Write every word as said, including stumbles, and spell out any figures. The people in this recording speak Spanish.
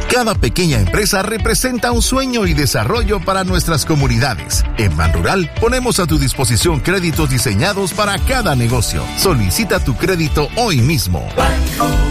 Cada pequeña empresa representa un sueño y desarrollo para nuestras comunidades. En Banrural ponemos a tu disposición créditos diseñados para cada negocio. Solicita tu crédito hoy mismo.